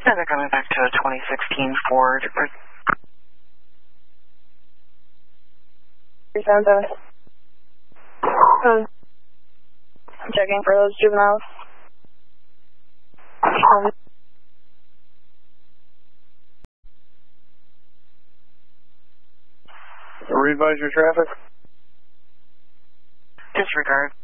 they're coming back to a 2016 Ford. 377. I'm checking for those juveniles. Re-advise your traffic. Disregard.